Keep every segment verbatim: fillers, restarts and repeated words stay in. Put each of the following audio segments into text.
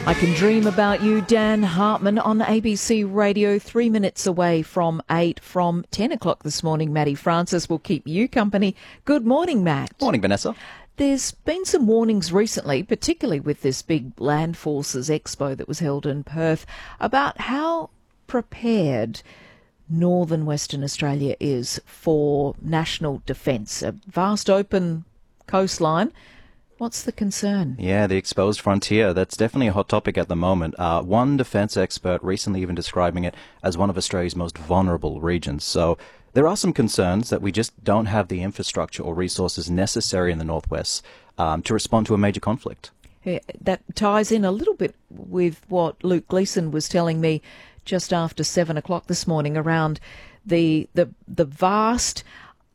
I Can Dream About You, Dan Hartman on A B C Radio, three minutes away from eight. From ten o'clock this morning, Matty Francis will keep you company. Good morning, Matt. Morning, Vanessa. There's been some warnings recently, particularly with this big Land Forces Expo that was held in Perth, about how prepared northern Western Australia is for national defence. A vast open coastline. What's the concern? Yeah, the exposed frontier. That's definitely a hot topic at the moment. Uh, one defence expert recently even describing it as one of Australia's most vulnerable regions. So there are some concerns that we just don't have the infrastructure or resources necessary in the northwest um, to respond to a major conflict. Yeah, that ties in a little bit with what Luke Gleeson was telling me just after seven o'clock this morning around the the the vast,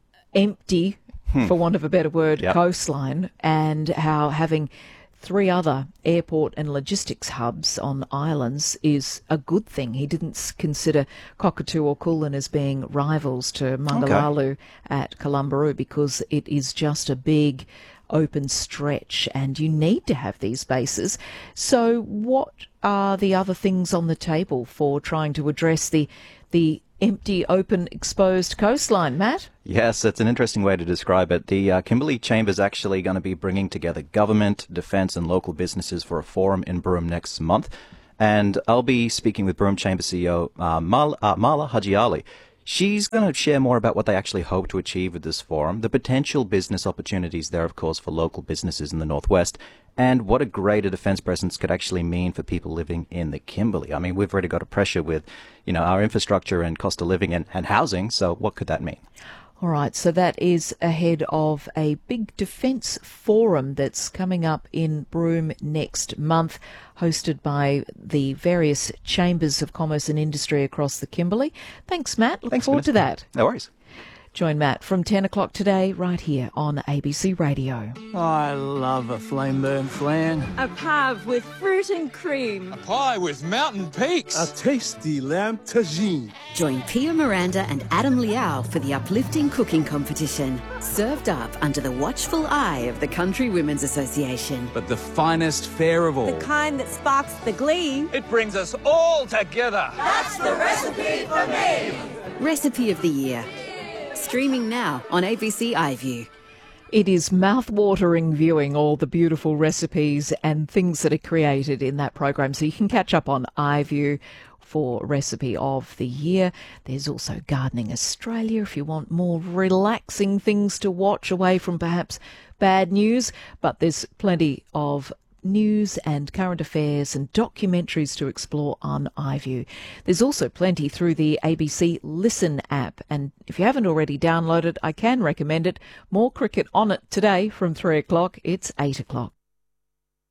empty, Hmm. for want of a better word, yep. coastline, and how having three other airport and logistics hubs on islands is a good thing. He didn't consider Cockatoo or Kulin as being rivals to Mangalallu okay. at Columbaroo because it is just a big open stretch and you need to have these bases. So what are the other things on the table for trying to address the the empty, open, exposed coastline, Matt? Yes, that's an interesting way to describe it. The uh, Kimberley Chamber is actually going to be bringing together government, defence and local businesses for a forum in Broome next month. And I'll be speaking with Broome Chamber C E O uh, Mal- uh, Mala Haji Ali. She's going to share more about what they actually hope to achieve with this forum, the potential business opportunities there, of course, for local businesses in the northwest, and what a greater defence presence could actually mean for people living in the Kimberley. I mean, we've already got a pressure with, you know, our infrastructure and cost of living and, and housing, so what could that mean? All right, so that is ahead of a big defence forum that's coming up in Broome next month, hosted by the various chambers of commerce and industry across the Kimberley. Thanks, Matt. Look Thanks, forward Vanessa. to that. No worries. Join Matt from ten o'clock today right here on A B C Radio. I love a flame burnt flan. A pave with fruit and cream. A pie with mountain peaks. A tasty lamb tagine. Join Pia Miranda and Adam Liao for the uplifting cooking competition. Served up under the watchful eye of the Country Women's Association. But the finest fare of all. The kind that sparks the glee. It brings us all together. That's the recipe for me. Recipe of the Year. Streaming now on A B C iView. It is mouth-watering viewing all the beautiful recipes and things that are created in that program. So you can catch up on iView for Recipe of the Year. There's also Gardening Australia if you want more relaxing things to watch away from perhaps bad news. But there's plenty of news and current affairs and documentaries to explore on iView. There's also plenty through the A B C Listen app, and if you haven't already downloaded, I can recommend it. More cricket on it today from three o'clock. It's eight o'clock.